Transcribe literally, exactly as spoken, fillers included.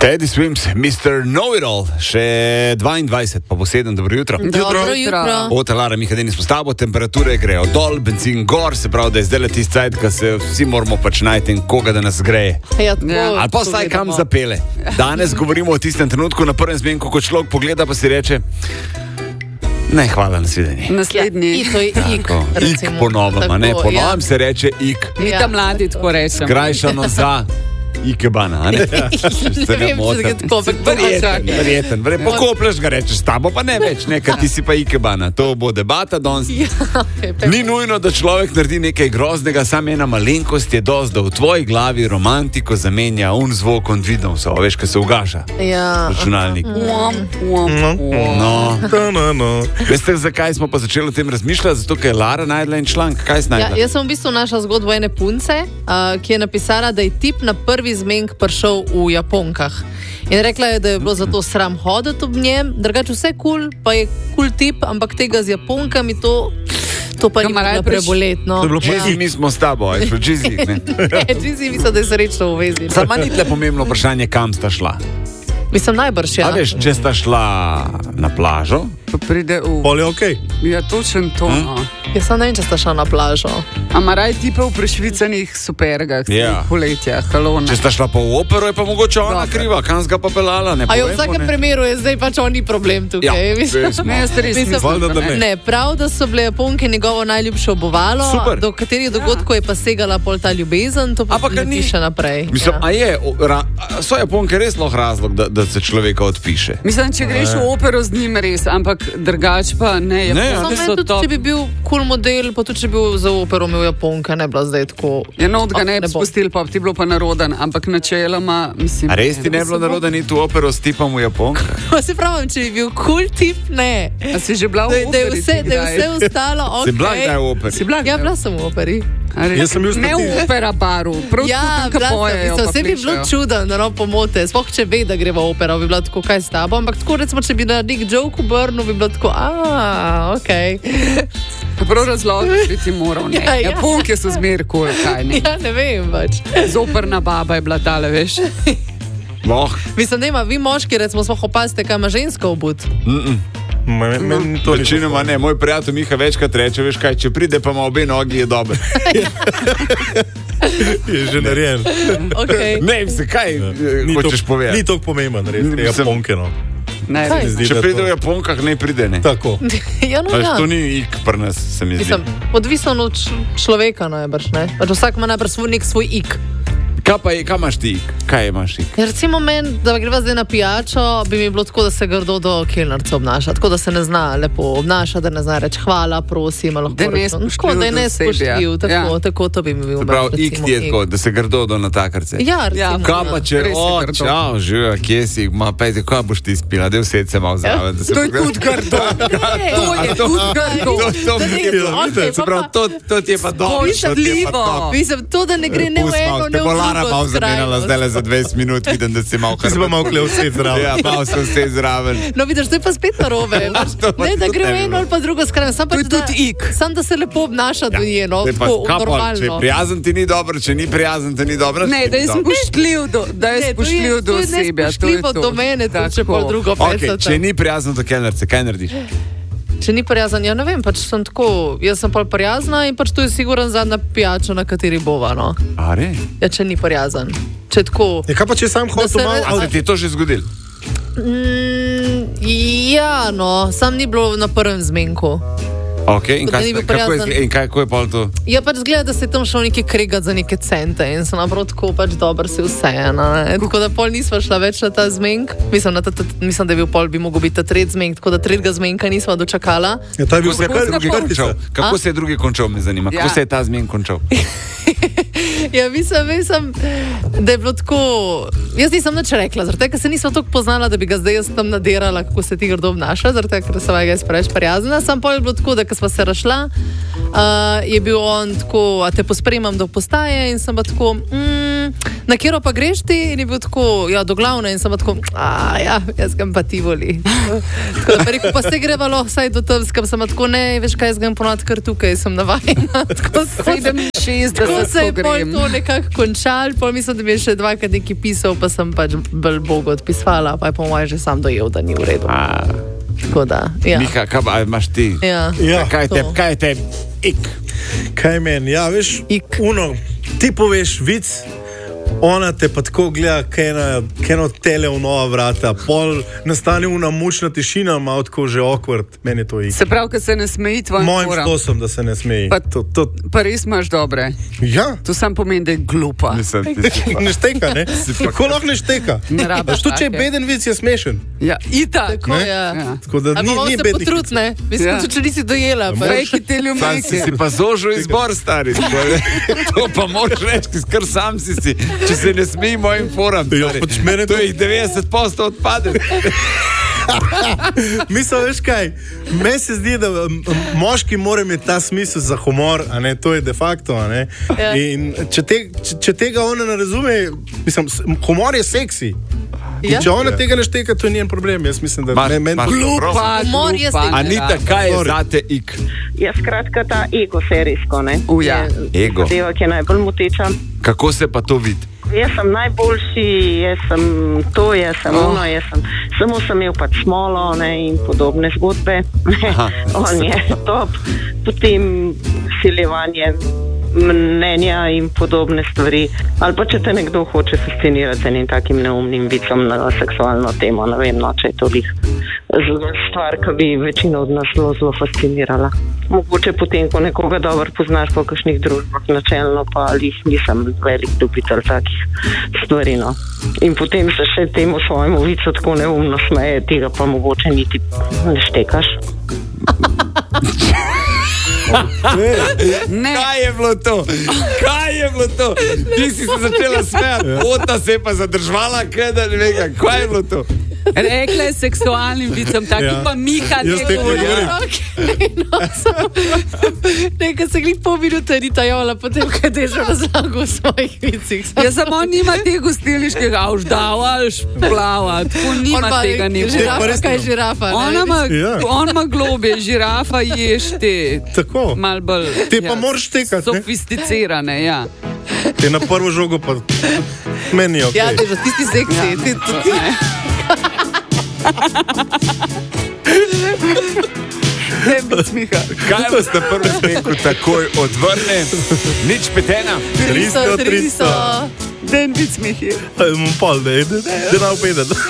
Teddy Swims, mister Know-It-All, še dvaindvajset, pa bo sedem, dobro jutro. Dobro jutro. Ota Lara Mihadini s postavo, temperature grejo dol, benzin gor, se pravi, da je zdaj le tisti cajt, ko se vsi moramo pač najti in koga, da nas greje. Ja, tako, Ali pa vsaj kam zapele. Danes govorimo o tistem trenutku na prvem zmenku, ko človek pogleda, pa si reče: ne, hvala, nasvidenje. Naslednji. I, to je ik, Ik ponovno, ne, po novem se reče ik. Mi ta mladi tako rečemo. Skrajšano za ikebana, ne? Ne vem, če ga tako Verjeten, verjeten. verjeten. Pokoplješ ga, rečeš, s tabo pa ne več, ne, ker ti si pa ikebana. To bo debata danes. Ni nujno, da človek naredi nekaj groznega, samo ena malenkost je dosti, da v tvoji glavi romantiko zamenja un zvok on vidno vso, veš, ko se ugaša Ja. računalnik. No. No. Veste, zakaj smo pa začeli o tem razmišljati? Zato, ker je Lara najdla en članek. Kaj si Ja, najdla? jaz sem v bistvu našla zgodbo ene punce, uh, ki je napisala, da je tip na prvi zmenk prišel v Japonkah. In rekla je, da je bilo zato sram hoditi ob njem, drugače vse kul, cool, pa je kul cool tip, ampak tega z Japonkami to, to pa ni bilo preboletno. To je bilo čizi, mi smo s tabo, aj šlo čizi, ne? Ne, čizi mislim, da je srečno v vezi. Sama ni tle pomembno vprašanje, kam sta šla. Mislim, najbrž, ja. A veš, če sta šla na plažo, Pa pride v... Pol je okej. Ja, točen to. No. Jaz sem ne vem, če sta šla na plažo. A ma raj tipe v prešvicanih supergah, Ja. poletja, halone. če sta šla pa v opero, je pa mogoče ona Dobro. kriva, kam ga pa pelala, ne A jo v povemo, vsakem ne. primeru je zdaj pač on ni problem tukaj. Ja, mislim. veš, Ne, jaz res Mislim, mislim, valjda, da ne. Ne, prav, da so bile Japonke njegovo najljubše obovalo, Super. do katerih dogodkov je pa segala pol ta ljubezen, to pa Ampak ne ni- piše naprej. Mislim, ja. a je, o, ra, a so Japonke res lahko razlog, da, da se človeka odpiše? Mislim, če greš v opero z njim res, ampak drugač pa ne. Ne, Japonke Samo so meni tudi, top. če bi bil kul cool model, pa tudi če bi bil za opero imel Japonke, ne bila zdaj tako. Ja, no, ga Oh, ne bi ne bo. spustili, pa bi ti bilo pa naroden, ampak načeloma, mislim... A res ti ne bilo naroda niti v opero s tipom v Japonke? Se pravim, če bi bil kul cool tip, ne. A si že bila Da, v da, je operi? vse, ti da je kdaj? vse ostalo ok. Si bila kdaj v operi? Si bila Ja, kdaj? bila sem v operi. A res? Jaz sem bil Ne stopil. v opera baru, prav Ja, tam, bila sem, pojejo, mislim, pa vse bi bilo plešejo. čudno, da no pomote. Sploh če ve, da gre v opero, bi bilo tako, kaj s tabo. Ampak tako recimo, če bi na nek joke obrnil, bi bilo tako, a, ok. Prav razlog bi ti moral, ne. Ja, ja. Japonke so zmer kul, kaj ne. Ja, ne vem pač. Zoprna baba je bila tale, veš. Boh. Mislim, da ima vi moški, recimo, smo opazite, kaj ima ženska obut. Me- Meni to ni Večinoma ne, moj prijatelj Miha večkrat reče, veš kaj, če pride pa ima obe nogi, je dober. je že narejen. Okay. Ne, mislim, kaj eh, Ni hočeš to- povedati? Ni to pomemben, res, te Mislim- Japonke, no. Ne, Kaj? res. Zdi, Če da pride to- v Japonkah, ne pride, ne. Tako. Ja, no, Pač ja. to ni ik pri nas, se mi zdi. Mislim, odvisno od č- človeka, najbrž, ne? Pač vsak ima najbrž svoj nek svoj ik. Kaj pa je, kaj imaš ti ik? Kaj imaš ik? Ja, recimo meni, da greva zdaj na pijačo, bi mi bilo tako, da se grdo do kelnarca obnaša, tako da se ne zna lepo obnašati, da ne zna reči hvala, prosim, lahko Da je rečem. nespoštljiv Tako, da je do nespoštljiv, osebja. tako, Ja. tako to bi mi bil. Se pravi, meni, ik ti je recimo, tako, da se grdo do natakarce. Ja, recimo. Ja. Kaj pa če, Res je o, grdo. čau, živijo, kje si, ma, pejte, kaj boš ti spila, da vse se malo zraven. da se To je pogleda- tudi grdo. To je tudi grdo. To, to, mi je bilo, Okej, se pa pravi, pa- to, to ti je pa dobro. to ti je pa Spoštljivo. top. Mislim, to, da ne gre ne v Pust eno, malo, ne te v bo drugo. Lara malo zamenjala zdaj le za dvajset minut, vidim, da si malo Ti si pa malo klev vse zraven. Ja, malo sem vse zraven. No, vidiš, to je pa spet narobe. to pa Ne, da tudi gre v ne bi eno bilo. ali pa drugo stran. Sam, To je pač, da, tudi ik. sam da se lepo obnaša do nje, no, Zdaj pa, tako kaj pa, če je normalno. prijazen ti ni dobro, če ni prijazen ti ni dobro. Ne, da je spoštljiv do, da je Ne, to je- spoštljiv do to je osebja. To je nespoštljivo to. do mene, tudi če Tako. pol drugo Okay, pesate. če ni prijazen do kelnerce, kaj narediš? Če ni prijazen, ja ne vem, pač sem tako, jaz sem pa prijazna in pač to je siguren zadnja pijača, na kateri bova, no. Are? Ja, če ni prijazen. Če tako. Ja, kaj pa če sam Da hotel se malo... ne- A se ti je to že zgodilo? Mm, ja, no, sam ni bilo na prvem zmenku. Okay, in Da kaj, ni bil sta- kako je, prijazen. zgle- in kaj, kako je pol to? Ja, pač zgleda, da se je tam šel neki kregat za neke cente in sem naprav tako pač dobro si vseeno. ne. Tako da pol nisva šla več na ta zmenk. Mislim, na ta, ta, mislim da je bil pol, bi mogel biti ta tretji zmenk, tako da tretjega zmenka nisva dočakala. Ja, to je bil Kako se je prvi drugi prvi končal? se. Kako A? se je drugi končal, me zanima. Kako Ja. se je ta zmen končal? Ja, mislim, mislim, da je bilo tako. Jaz nisem nič rekla, zaradi tega, ker se nisem tako poznala, da bi ga zdaj jaz tam nadirala, kako se ti grdo obnaša, zaradi tega, ker sem ga jaz preveč prijazna. Sam pol je bilo tako, da ko sva se rašla, Uh, je bil on tako, a te pospremam do postaje in sem pa tako, mm, na kjero pa greš ti? In je bil tako, ja, do glavne in sem pa tako, a ja, jaz grem pa ti voli. Tako da pa rekel, pa se grevalo vsaj do tam, skam sem pa tako, ne, veš kaj, jaz grem ponovati kar tukaj, sem navajena. Tako sedeminšestdeset se je pol to nekako končal, pol mislim, da mi je še dvakrat nekaj pisal, pa sem pač bolj Bogu odpisvala, pa je po mojem že sam dojel, da ni v redu. A, Tako da, ja. Miha, kaj pa, imaš ti? Ja. Ja. Kaj te, To. kaj te, ik? Kaj meni? Ja, veš, Ik. uno, ti poveš vic, ona te pa tako gleda, kaj eno tele v nova vrata, pol nastane una mučna tišina, malo tako že awkward, meni je to ik. Se pravi, ko se ne smeji tvojim Mojim foram. stosom, da se ne smeji. Pa- To, to, Pa res imaš dobre. ja, To sam pomeni, da je glupa. Mislim, ti si pa- ne šteka, ne? pa- Kako lahko ne šteka? Ne rabiš Veš, tudi če je take. beden vic, je smešen. Ja, itak. Tako, Ne? ja. Ja. Tako da Ali ni, pa malo ni se bednih potrud, ne? Mislim, Ja. ja. če nisi dojela. Pa. Fejki te Sam si ljubimke. si pa zožil izbor, stari. To pa moraš reči, kar sam si si. Če se ne smeji mojim foram. Ja, stari. pač mene To to- jih devetdeset posto odpade. Mislim, veš kaj, meni se zdi, da um, moški mora imeti ta smisel za humor, a ne, to je de facto, a ne. Ja. In če, te, če, če tega ona ne razume, mislim, s- humor je seksi. In Ja. če ona tega ne šteka, to ni njen problem. Jaz mislim, da Mar- me, men, mar- Glupa, Humor je glupa. stik. ne Anita, rabiš. kaj je Sorry. zate ik? Ja, skratka, ta ego serijsko, ne? Uja. Je Ego. zadeva, ki je najbolj moteča. Kako se pa to vidi? Jaz sem najboljši, jaz sem to, jaz sem Oh. ono, jaz sem, samo sem imel pač smolo, ne, in podobne zgodbe. Aha. On je top, potem siljevanje mnenja in podobne stvari. Ali pa če te nekdo hoče fascinirati z enim takim neumnim vicom na seksualno temo, ne vem, no, če je to lih stvar, ki bi večino od nas zelo, zelo fascinirala. Mogoče potem, ko nekoga dobro poznaš po kakšnih družbah, načelno pa lih nisem velik ljubitelj takih stvari. No. In potem se še temu svojemu vicu tako neumno smeje, tega pa mogoče niti ne štekaš. Ne, Kaj je bilo to? Kaj je bilo to? Ti si se začela smejati, Ota se je pa zadržvala, kaj da ne vem, kaj je bilo to? rekla je seksualnim vicem, taki Ja. pa Miha Jaz ne tega ne govori. govorim. Okay, no, nekaj se glih pol minute ni tajala, potem, kaj dežo razlago v svojih vicih. Ja, samo nima tega gostilniškega avždavaš, plava, tako nima tega ne Žirafa, pa res kaj je ne. žirafa? ne? Ona ima, Ja. on ima globe, žirafa ješ te, Tako. mal bolj. Te pa moraš štekati, ne? Sofisticirane, ja. Te na prvo žogo pa meni je ok. Ja, dežo, ti si seksi. Ja. Ti, ti, Ne, bic Miha. Kaj vas na prvem smeku takoj odvrne? Nič petena. tristo, tristo. Den bic Mihi. Pol, da je, da je na upeden.